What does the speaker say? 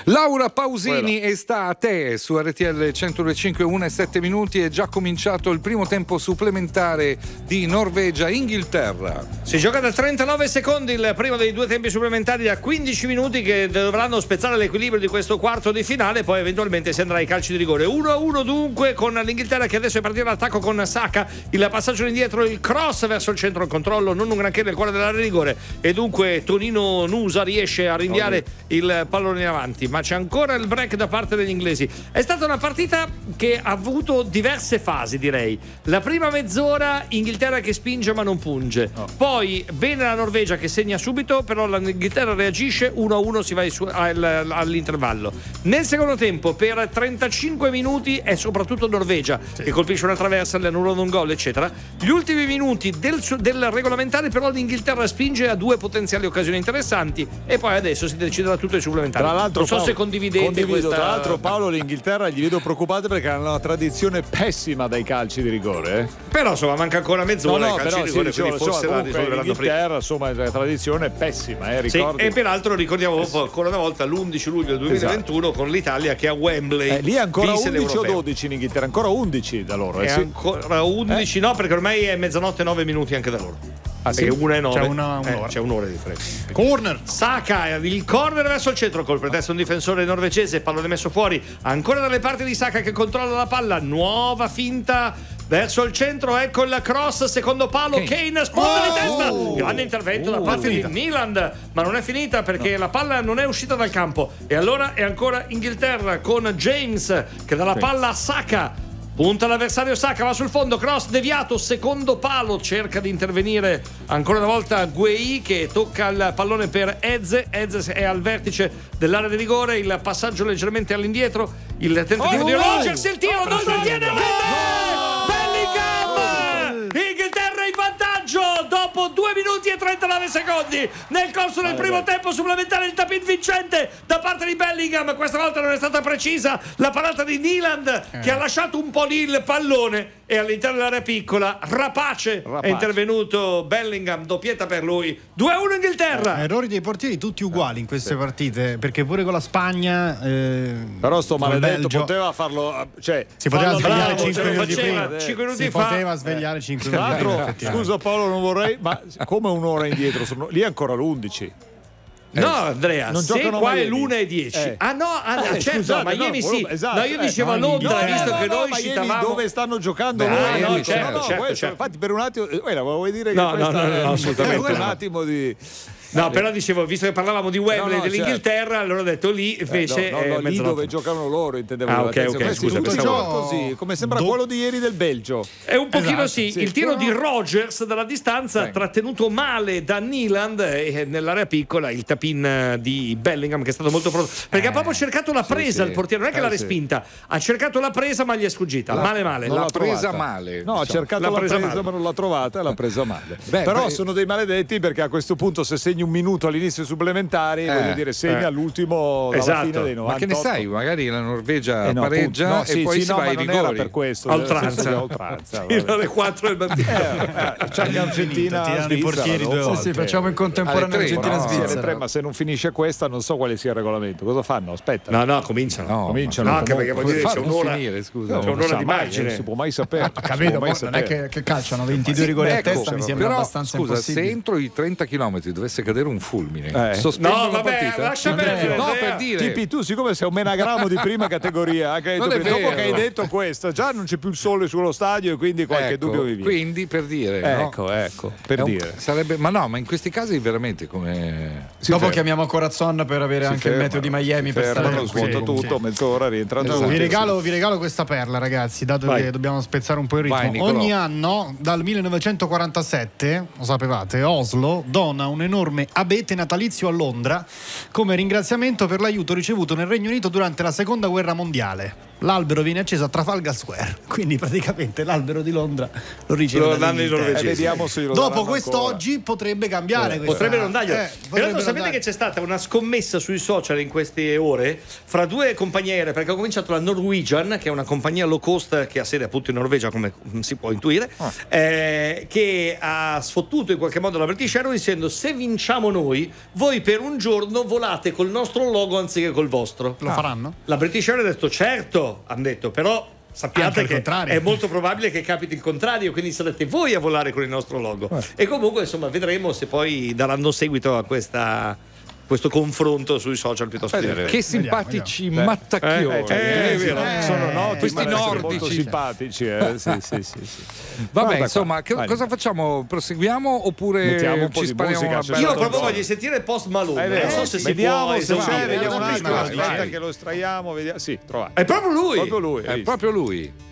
Laura Pausini e sta a te su RTL 102.5, 1:07. È già cominciato il primo tempo supplementare di Norvegia-Inghilterra. Si gioca da 39 secondi il primo dei due tempi supplementari da 15 minuti che dovranno spezzare l'equilibrio di questo quarto di finale, poi eventualmente si andrà ai calci di rigore. 1-1 dunque, con l'Inghilterra che adesso è partita all'attacco con Saka, il passaggio indietro, il cross verso il centro, il controllo non un granché nel cuore dell'area di rigore e dunque Tonino Nusa riesce a rinviare il pallone in avanti, ma c'è ancora il break da parte degli inglesi. È stata una partita che ha avuto diverse fasi, direi. La prima mezz'ora Inghilterra che spinge ma non punge, poi bene la Norvegia che segna subito, però l'Inghilterra reagisce, 1-1 si va all'intervallo. Nel secondo tempo per 35 minuti è soprattutto Norvegia che colpisce una traversa, le annullano un gol eccetera. Gli ultimi minuti del regolamentare però l'Inghilterra spinge a due potenziali occasioni interessanti e poi adesso si deciderà tutto ai supplementari. Tra l'altro, non so Paolo, se condividete questa... Tra l'altro Paolo, l'Inghilterra gli vedo preoccupate perché hanno una tradizione pessima dai calci di rigore. Però insomma manca ancora mezz'ora ai calci di rigore, quindi forse la risolveranno l'Inghilterra, insomma, la tradizione è pessima, ricordi? Sì, e peraltro ricordiamo ancora una volta l'11 luglio del 2021 con l'Italia che a Wembley lì è ancora 11 l'Europeo. o 12 in Inghilterra? Ancora 11 da loro. È ancora 11, no, perché ormai è mezzanotte e 9 minuti anche da loro. Ah, sì? Perché 1:09 un'ora. c'è un'ora di differenza. Corner. Saka, il corner verso il centro, col pretesto un difensore norvegese, pallone messo fuori ancora dalle parti di Saka che controlla la palla, nuova finta verso il centro, ecco il cross, secondo palo, Kane sponda di testa, grande intervento da parte di Nyland, ma non è finita perché la palla non è uscita dal campo e allora è ancora Inghilterra con James che dà la palla a Saka. Punta l'avversario Saka, va sul fondo, cross deviato, secondo palo, cerca di intervenire ancora una volta Guehi che tocca il pallone per Eze è al vertice dell'area di rigore, il passaggio leggermente all'indietro, il tentativo di Rodgers, il tiro, non trattiene Bellingham! Inghilterra in vantaggio dopo 2 minuti e 39 secondi nel corso del primo tempo supplementare, il tap-in vincente da parte di Bellingham, questa volta non è stata precisa la parata di Nyland che ha lasciato un po' lì il pallone e all'interno dell'area piccola rapace è intervenuto Bellingham, doppietta per lui, 2-1 Inghilterra. Errori dei portieri tutti uguali in queste partite, perché pure con la Spagna però sto maledetto Belgio, poteva farlo, cioè si poteva svegliare bravo, 5 minuti prima, 5 minuti si fa poteva svegliare 5 tra minuti prima. l'altro, scusa Paolo, non vorrei, ma come un'ora indietro lì è ancora l'11. No, Andrea, non se qua è Miami. l'1:10. Ah no, certo, scusate, Miami no, sì. esatto, no, io dicevo a Londra, visto che noi citavamo dove stanno giocando Miami, loro. certo. Infatti per un attimo, vuoi dire che No, questa no, assolutamente per un no. attimo di No, però dicevo, visto che parlavamo di Wembley dell'Inghilterra, allora ho detto lì invece lì dove giocano loro, intendevo. Ok, scusa, tutti giocano così, come sembra quello di ieri del Belgio. È un pochino sì, il tiro di Rodgers dalla distanza trattenuto male da Nyland e nell'area piccola il tap-in di Bellingham che è stato molto pronto, perché ha proprio cercato la presa il portiere, non è che l'ha respinta, ha cercato la presa ma gli è sfuggita, male. Non l'ha presa male. No, ha cercato la presa ma non l'ha trovata e l'ha presa male. Però sono dei maledetti perché a questo punto se segni un minuto all'inizio supplementari voglio dire segna all'ultimo dalla fine dei 90. Ma che ne sai, magari la Norvegia pareggia e poi si va ai rigori. Era per questo oltranza fino alle 4 del mattino c'è Argentina i portieri 2 volte. Sì, facciamo in contemporanea Argentina-Svizzera. ma se non finisce questa non so quale sia il regolamento, cosa fanno? Aspetta, no, cominciano anche perché vuol dire c'è un'ora c'è un'ora di margine, non si può mai sapere. Capito, non è che calciano 22 rigori a testa, mi sembra abbastanza impossibile. Se entro i 30 km dovesse cadere un fulmine, no, vabbè, lascia perdere. No, per dire. Tipi, tu siccome sei un menagramo di prima categoria, dopo che hai detto questo, già non c'è più il sole sullo stadio e quindi qualche dubbio vi viene. Quindi per dire, ecco, per dire. Sarebbe, ma in questi casi veramente come dopo chiamiamo Corazzon per avere anche il meteo di Miami per stare smonta tutto, mezz'ora rientra giù. Vi regalo questa perla, ragazzi, dato che dobbiamo spezzare un po' il ritmo. Ogni anno dal 1947, lo sapevate, Oslo dona un enorme abete natalizio a Londra come ringraziamento per l'aiuto ricevuto nel Regno Unito durante la Seconda Guerra Mondiale. l'albero viene acceso a Trafalgar Square, quindi praticamente l'albero di Londra lo riceve vediamo se lo dopo quest'oggi potrebbe cambiare potrebbe non darglielo. Però sapete che c'è stata una scommessa sui social in queste ore fra due compagnie aeree, perché ha cominciato la Norwegian, che è una compagnia low cost che ha sede appunto in Norvegia, come si può intuire, che ha sfottuto in qualche modo la British Airways dicendo: se vinciamo noi, voi per un giorno volate col nostro logo anziché col vostro. Lo faranno? La British Airways ha detto certo, hanno detto, però sappiate che è molto probabile che capiti il contrario, quindi sarete voi a volare con il nostro logo. E comunque insomma vedremo se poi daranno seguito a questo confronto sui social piuttosto che simpatici mattacchioni sono noti, questi nordici molto simpatici sì. Vabbè, insomma, cosa facciamo? Proseguiamo oppure ci spariamo una bella? Io proprio voglio sentire Post Malone, non so se si può vediamo un attimo, aspetta che lo estraiamo, vediamo. Sì, trovato. È proprio lui. È proprio lui.